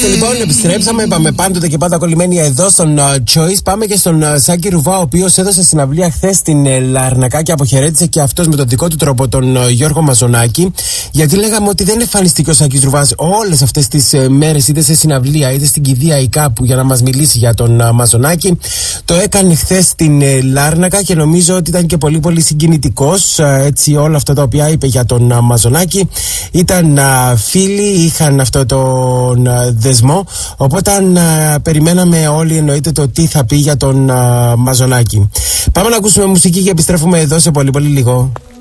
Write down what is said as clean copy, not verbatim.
Λοιπόν, επιστρέψαμε. Είπαμε πάντοτε και πάντα κολλημένοι εδώ στον Choice. Πάμε και στον Σάκη Ρουβά, ο οποίος έδωσε συναυλία χθες στην Λαρνακά και αποχαιρέτησε και αυτός με τον δικό του τρόπο τον Γιώργο Μαζονάκη. Γιατί λέγαμε ότι δεν εμφανιστήκε ο Σάκης Ρουβάς όλες αυτές τις μέρες, είτε σε συναυλία είτε στην κηδεία ή κάπου, για να μας μιλήσει για τον Μαζονάκη. Το έκανε χθες στην Λάρνακα και νομίζω ότι ήταν και πολύ πολύ συγκινητικός. Έτσι, όλα αυτά τα οποία είπε για τον Μαζονάκη ήταν φίλοι, είχαν αυτό τον δεσμό. Οπότε περιμέναμε όλοι, εννοείται, το τι θα πει για τον Μαζονάκη. Πάμε να ακούσουμε μουσική και επιστρέφουμε εδώ σε πολύ πολύ λίγο.